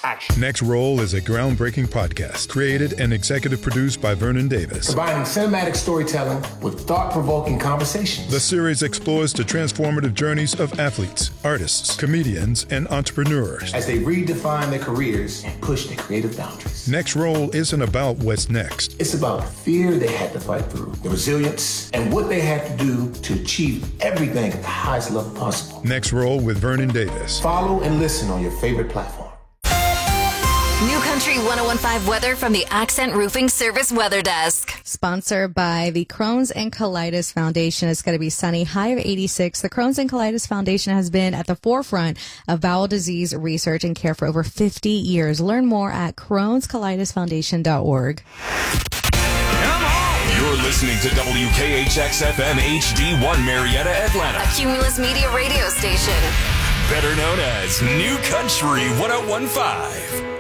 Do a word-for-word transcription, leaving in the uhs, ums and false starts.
action. Next Roll is a groundbreaking podcast created and executive produced by Vernon Davis. Combining cinematic storytelling with thought-provoking conversations. The series explores the transformative journeys of athletes, artists, comedians, and entrepreneurs as they redefine their careers and push their creative boundaries. Next Roll isn't about what's next. It's about the fear they had to fight through, the resilience, and what they had to do to achieve everything at the highest level possible. Next Roll with Vernon Davis. Follow and listen on your favorite platform. New Country one oh one point five weather from the Accent Roofing Service Weather Desk. Sponsored by the Crohn's and Colitis Foundation. It's going to be sunny, high of eighty-six. The Crohn's and Colitis Foundation has been at the forefront of bowel disease research and care for over fifty years. Learn more at crohns colitis foundation dot org. You're listening to W K H X F M H D one Marietta, Atlanta. A Cumulus Media radio station. Better known as New Country one oh one point five.